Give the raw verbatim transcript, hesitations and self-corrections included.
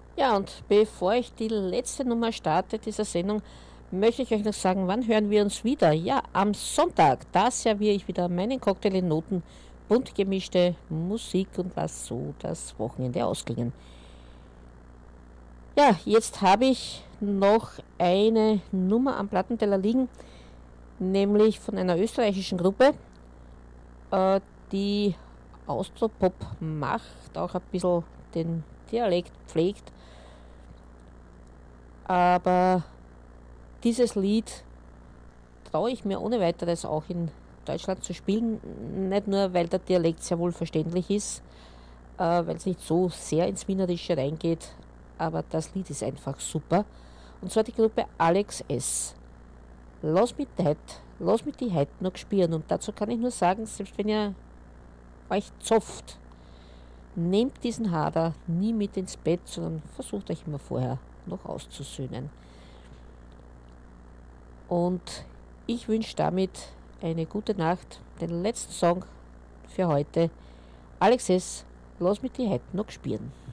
Ja, und bevor ich die letzte Nummer starte dieser Sendung, möchte ich euch noch sagen, wann hören wir uns wieder? Ja, am Sonntag. Da serviere ich wieder meinen Cocktail in Noten, bunt gemischte Musik und was so das Wochenende ausklingen. Ja, jetzt habe ich noch eine Nummer am Plattenteller liegen, nämlich von einer österreichischen Gruppe, äh, die Austropop macht, auch ein bisschen den Dialekt pflegt, aber dieses Lied traue ich mir ohne weiteres auch in Deutschland zu spielen. Nicht nur, weil der Dialekt sehr wohl verständlich ist, äh, weil es nicht so sehr ins Wienerische reingeht, aber das Lied ist einfach super. Und zwar die Gruppe Alex S. Lass mich heute, lass mich die heute noch spielen. Und dazu kann ich nur sagen, selbst wenn ihr euch zofft, nehmt diesen Hader nie mit ins Bett, sondern versucht euch immer vorher noch auszusöhnen. Und ich wünsche damit eine gute Nacht. Den letzten Song für heute. Alex S., lass mich die heute noch spielen.